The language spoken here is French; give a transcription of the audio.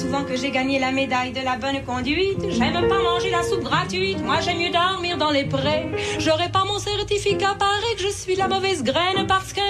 souvent que j'ai gagné la médaille de la bonne conduite. J'aime pas manger la soupe gratuite, moi j'aime mieux dormir dans les prés. J'aurais pas mon certificat, paraît que je suis la mauvaise graine parce qu'un